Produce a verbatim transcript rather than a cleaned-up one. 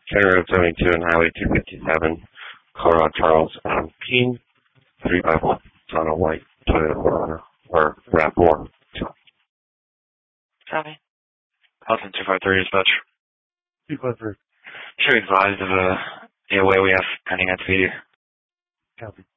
County Road seventy-two and Highway two fifty-seven, Colorado Charles um, Keene, three five one, Donna White, Toyota Corona, or RAV four. Copy. Austin two five three dispatch. two five three. Should be advised of a A O A we have pending at speed. Copy.